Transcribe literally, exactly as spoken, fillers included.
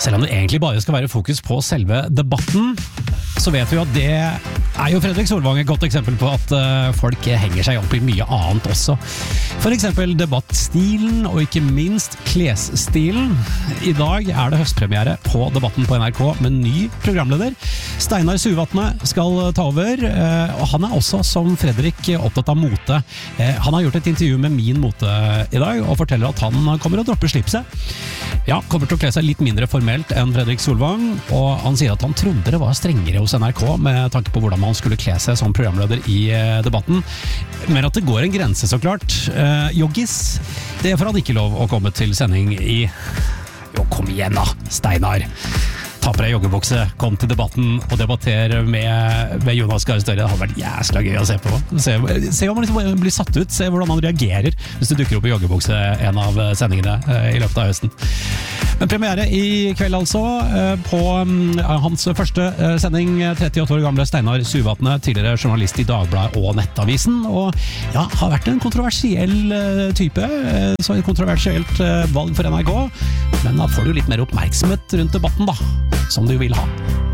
Selv om det egentlig bare skal være fokus på selve debatten, så vet vi jo at det er jo Fredrik Solvang et godt eksempel på at uh, folk henger seg opp i mye annet også. For eksempel debattstilen, og ikke minst klesstilen. I dag er det høstpremiere på Debatten på N R K med ny programleder. Steinar Suvatne skal ta over, uh, og han er også, som Fredrik, opptatt av mote. Uh, han har gjort et intervju med Min Mote i dag, og forteller at han kommer å droppe slipset. Ja, kommer til å kle seg litt mindre formelt enn Fredrik Solvang, og han sier at han trodde det var strengere hos N R K med tanke på hvordan man skulle kle seg som programleder i uh, debatten. Men at det går en grense, så klart. Uh, joggis, det får han ikke lov å komme til sending i. Jo, kom igjen da, Steinar. Ta på deg joggebukse, kom til debatten og debatter med, med Jonas Gahr Støre. Det hadde vært jæsla gøy å se på. Se, se om han liksom blir satt ut, se hvordan han reagerer hvis du dukker opp i joggebukse en av sendingene uh, i løpet av høsten. Men premiere i kveld altså, uh, på um, hans første uh, sending, trettiåtte år gamle Steinar Suvatne, tidligere journalist i Dagbladet og Nettavisen, og ja, har vært en kontroversiell uh, type, uh, så et kontroversielt uh, valg for N R K, men da får du litt mer oppmerksomhet rundt debatten da, som du vil ha.